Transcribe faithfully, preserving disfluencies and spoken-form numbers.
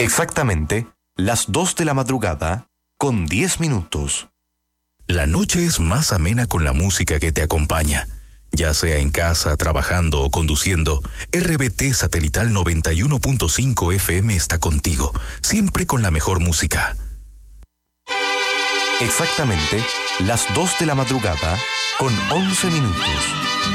Exactamente las dos de la madrugada con diez minutos. La noche es más amena con la música que te acompaña. Ya sea en casa, trabajando o conduciendo, R B T Satelital noventa y uno punto cinco F M está contigo, siempre con la mejor música. Exactamente las dos de la madrugada con once minutos.